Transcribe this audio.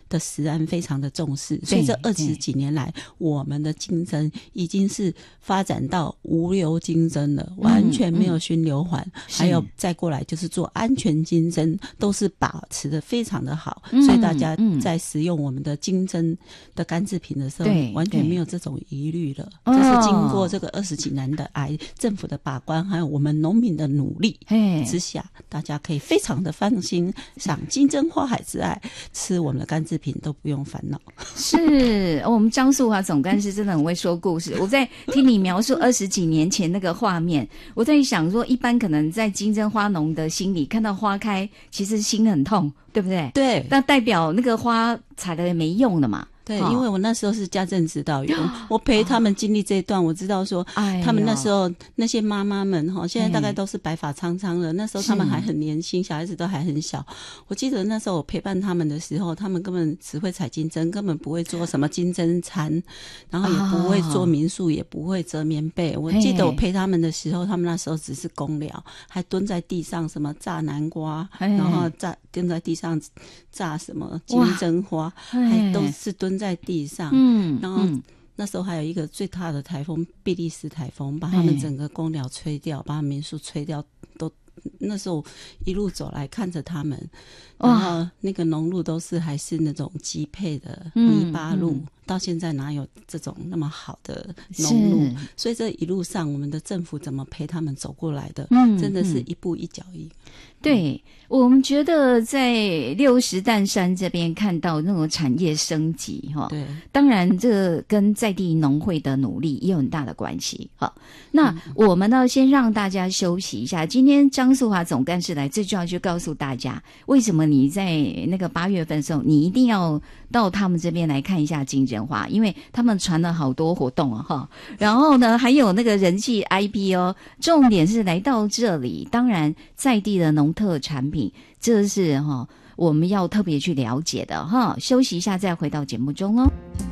的食安非常的重视，所以这20几年来我们的金针已经是发展到无硫金针了，完全没有熏硫环，还有再过来就是做安全金针，都是把持的非常的好，所以大家在使用我们的金针的干制品的时候完全没有这种疑虑了。这是经过这个20几年的政府的把关，还有我们农民的努力之下，大家可以非常的放心，赏金针花海之爱，吃我们的干制品都不用烦恼。 是我们张素华总干事真的很会说故事。我在听你描述20几年前那个画面，我在想说，一般可能在金针花农的心里，看到花开，其实心很痛，对不对？ 对， 那代表那个花采了也没用了嘛。 对，因为我那时候是家政指导员，我陪他们经历这一段，我知道说他们那时候那些妈妈们现在大概都是白发苍苍了，那时候他们还很年轻，小孩子都还很小。我记得那时候我陪伴他们的时候，他们根本只会采金针，根本不会做什么金针餐，然后也不会做民宿，也不会折棉被。我记得我陪他们的时候，他们那时候只是公寮，还蹲在地上什么榨南瓜，然后蹲在地上榨什么金针花，还都是蹲在地上。然后那时候还有一个最大的台风比利时台风，把他们整个公寮吹掉，把他们民宿吹掉，都那时候一路走来看着他们，然后那个农路都是还是那种机配的泥巴路，到现在哪有这种那么好的农路？所以这一路上我们的政府怎么陪他们走过来的，真的是一步一脚印。 对，我们觉得在60担山这边看到那种产业升级对， 当然这跟在地农会的努力也有很大的关系。好，那我们呢先让大家休息一下。今天张素华总干事来，最重要就告诉大家，为什么你在那个8月份的时候，你一定要到他们这边来看一下金针花，因为他们传了好多活动然后呢，还有那个人气 IP 重点是来到这里，当然在地的农特产品，这是我们要特别去了解的休息一下再回到节目中哦。